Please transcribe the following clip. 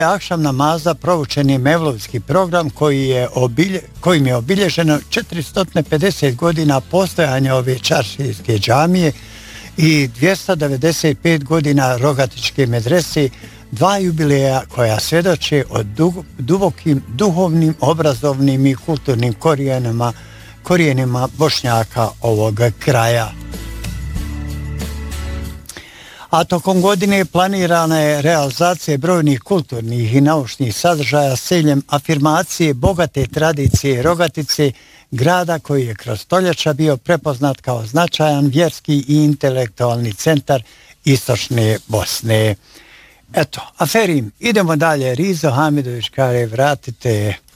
akšam namaza proučen je Mevludski program kojim je obilježeno 450 godina postojanja ove čaršijske džamije i 295 godina Rogatičke medrese, dva jubileja koja svjedoče o dubokim duhovnim, obrazovnim i kulturnim korijenima Bošnjaka ovog kraja. A tokom godine planirana je realizacija brojnih kulturnih i naučnih sadržaja s ciljem afirmacije bogate tradicije Rogatice, grada koji je kroz stoljeća bio prepoznat kao značajan vjerski i intelektualni centar istočne Bosne. Eto, Aferim, idemo dalje. Rizo Hamidović kaže, vratite